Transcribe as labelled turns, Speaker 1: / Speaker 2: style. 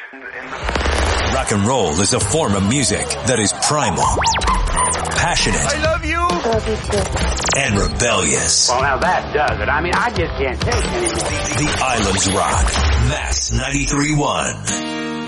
Speaker 1: Rock and roll is a form of music that is primal, passionate,
Speaker 2: I love you,
Speaker 1: and rebellious.
Speaker 3: Well, now that does it. I mean, I just can't take it anymore.
Speaker 1: The Islands Rock. Mass 93.1.